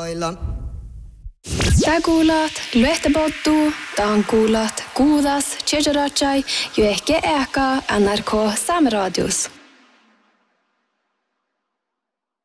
lailla. Tää kuulat, lyöhtäpottuu, taan kuulat, kuudas, tjejarachai, jo ehkä eka NRK Sameradius.